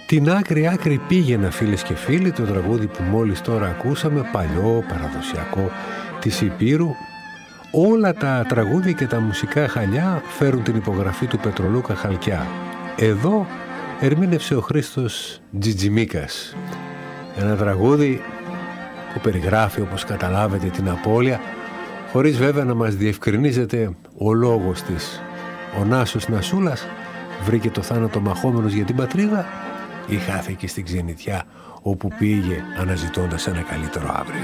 Την άκρη πήγαινα, φίλες και φίλοι, το τραγούδι που μόλις τώρα ακούσαμε, παλιό, παραδοσιακό της Υπήρου. Όλα τα τραγούδια και τα μουσικά χαλιά φέρουν την υπογραφή του Πετρολούκα Χαλκιά. Εδώ ερμήνευσε ο Χρήστος Τζιτζιμίκας. Ένα τραγούδι που περιγράφει, όπως καταλάβετε, την απώλεια, χωρίς βέβαια να μας διευκρινίζεται ο λόγος της. Ο Νάσος Νασούλας βρήκε το θάνατο μαχόμενος για την πατρίδα ή χάθηκε στην ξενιτιά όπου πήγε αναζητώντας ένα καλύτερο αύριο.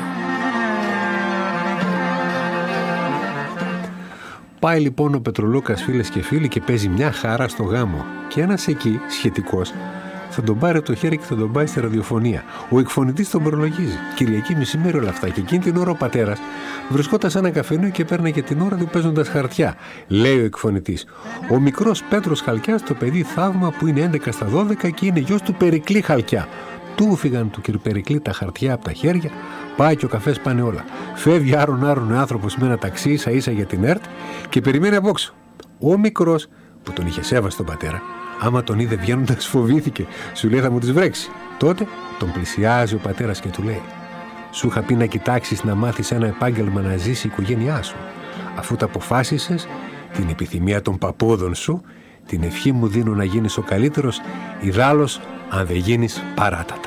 Πάει λοιπόν ο Πετρολούκας, φίλες και φίλοι, και παίζει μια χαρά στο γάμο. Και ένας εκεί, σχετικός, θα τον πάρει από το χέρι και θα τον πάει στη ραδιοφωνία. Ο εκφωνητής τον προλογίζει. Κυριακή μεσημέρι όλα αυτά. Και εκείνη την ώρα ο πατέρας βρισκόταν σε ένα καφενείο και παίρνει και την ώρα του παίζοντας χαρτιά. Λέει ο εκφωνητής: ο μικρός Πέτρος Χαλκιάς, το παιδί θαύμα που είναι 11 στα 12 και είναι γιος του Περικλή Χαλκιά. Του φύγαν του κ. Περικλή τα χαρτιά από τα χέρια, πάει και ο καφές πάνε όλα. Φεύγει άρον άνθρωπος με ένα ταξί ίσα-ίσα για την ΕΡΤ και περιμένει απόξω. Ο μικρός, που τον είχε σέβαστο τον πατέρα, άμα τον είδε βγαίνοντας φοβήθηκε. Σου λέει θα μου τις βρέξει. Τότε τον πλησιάζει ο πατέρας και του λέει: σου είχα πει να κοιτάξεις να μάθεις ένα επάγγελμα να ζήσει η οικογένειά σου. Αφού τα αποφάσισες, την επιθυμία των παππούδων σου, την ευχή μου δίνω να γίνεις ο καλύτερος, ιδάλλως αν δεν γίνεις παράτατα.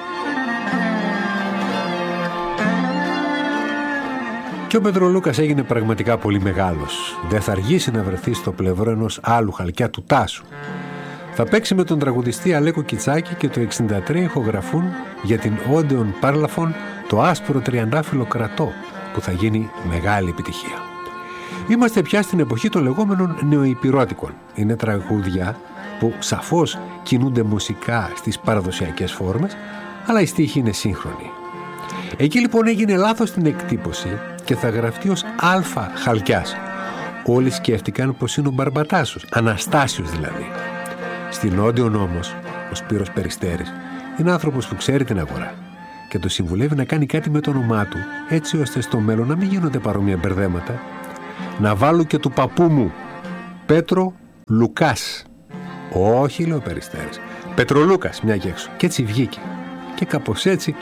Και ο Πετρολούκας έγινε πραγματικά πολύ μεγάλος. Δεν θα αργήσει να βρεθεί στο πλευρό ενός άλλου Χαλκιά, του Τάσου. Θα παίξει με τον τραγουδιστή Αλέκο Κιτσάκη και το 1963 ηχογραφούν για την Όντεον Πάρλαφον το άσπρο τριαντάφυλλο Κρατώ, που θα γίνει μεγάλη επιτυχία. Είμαστε πια στην εποχή των λεγόμενων νεοϊπηρώτικων. Είναι τραγούδια που σαφώς κινούνται μουσικά στις παραδοσιακές φόρμες, αλλά η στίχη είναι σύγχρονη. Εκεί λοιπόν έγινε λάθος στην εκτύπωση και θα γραφτεί ως Αλφα Χαλκιάς. Όλοι σκέφτηκαν πως είναι ο Μπαρμπατάσος, Αναστάσιος δηλαδή. Στην Όντεον όμως, ο Σπύρος Περιστέρης είναι άνθρωπος που ξέρει την αγορά και το συμβουλεύει να κάνει κάτι με το όνομά του, έτσι ώστε στο μέλλον να μην γίνονται παρόμοια μπερδέματα. Να βάλω και του παππού μου, Πέτρο Λουκάς. Όχι, λέει ο Περιστέρης, Πετρολούκας, μια και έξω. Και έτσι βγήκε. Και κάπως έτσι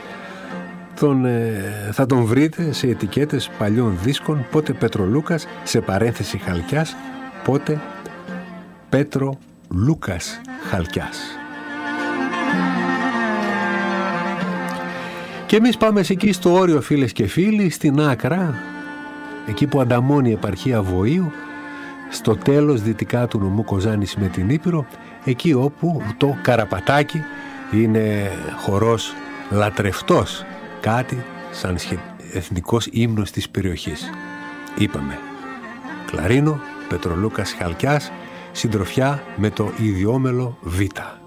θα τον βρείτε σε ετικέτες παλιών δίσκων, πότε Πετρολούκας, σε παρένθεση Χαλκιάς, πότε Πέτρο Λούκας Χαλκιάς. Και εμείς πάμε εκεί στο όριο, φίλες και φίλοι, στην Άκρα, εκεί που ανταμώνει η επαρχία Βοήου, στο τέλος δυτικά του νομού Κοζάνης με την Ήπειρο, εκεί όπου το Καραπατάκι είναι χορός λατρευτός, κάτι σαν εθνικός ύμνος της περιοχής. Είπαμε, κλαρίνο, Πετρολούκας Χαλκιάς, συντροφιά με το ιδιόμελο Β.